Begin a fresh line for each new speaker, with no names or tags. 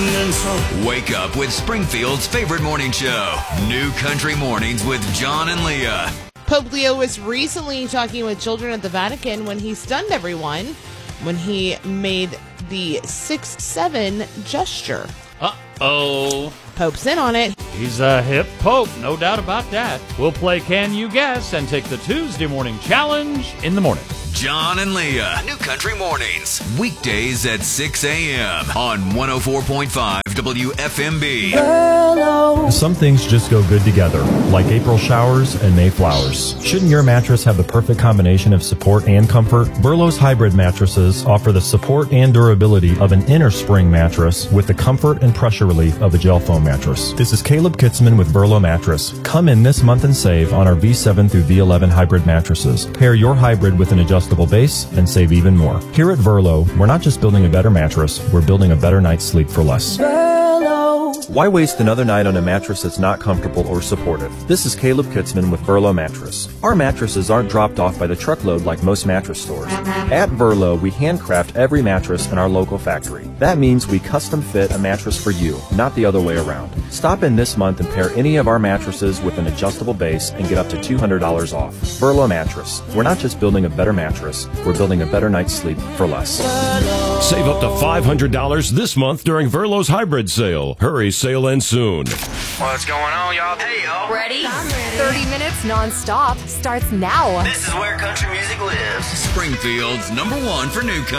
And so
Wake up with Springfield's favorite morning show, New Country Mornings with John and Leah.
Pope Leo was recently talking with children at the Vatican when he stunned everyone when he made the 6-7 gesture.
Uh-oh.
Pope's in on it.
He's a hip pope, no doubt about that. We'll play Can You Guess and take the Tuesday morning challenge in the morning.
John and Leah, New Country Mornings, weekdays at 6 a.m. on 104.5 WFMB.
Some things just go good together, like April showers and May flowers. Shouldn't your mattress have the perfect combination of support and comfort? Burlow's hybrid mattresses offer the support and durability of an inner spring mattress with the comfort and pressure relief of a gel foam mattress. This is Caleb Kitzman with Burlow Mattress. Come in this month and save on our V7 through V11 hybrid mattresses. Pair your hybrid with an adjustable base and save even more. Here at Verlo, we're not just building a better mattress, we're building a better night's sleep for less. Why waste another night on a mattress that's not comfortable or supportive? This is Caleb Kitzman with Verlo Mattress. Our mattresses aren't dropped off by the truckload like most mattress stores. At Verlo, we handcraft every mattress in our local factory. That means we custom fit a mattress for you, not the other way around. Stop in this month and pair any of our mattresses with an adjustable base and get up to $200 off. Verlo Mattress. We're not just building a better mattress, we're building a better night's sleep for less.
Save up to $500 this month during Verlo's hybrid sale. Hurry, sale ends soon.
What's going on, y'all? Hey, y'all.
Ready? 30 minutes non-stop starts now.
This is where country music lives.
Springfield's #1 for new country.